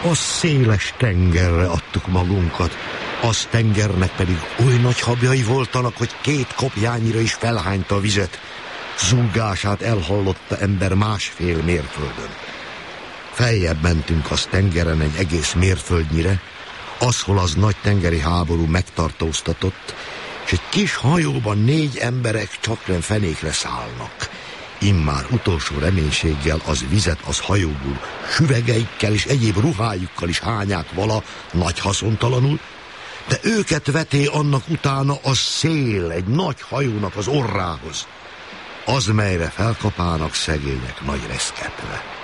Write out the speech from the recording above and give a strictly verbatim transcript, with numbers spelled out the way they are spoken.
A széles tengerre adtuk magunkat, az tengernek pedig oly nagy habjai voltanak, hogy két kopjányira is felhányta a vizet. Zúgását elhallotta ember másfél mérföldön. Feljebb mentünk az tengeren egy egész mérföldnyire, az, hol az nagy tengeri háború megtartóztatott, és egy kis hajóban négy emberek csaknem fenékre szállnak. Immár utolsó reménységgel az vizet az hajóból süvegeikkel és egyéb ruhájukkal is hányák vala nagy haszontalanul, de őket veté annak utána a szél egy nagy hajónak az orrához, az melyre felkapának szegények nagy reszketve.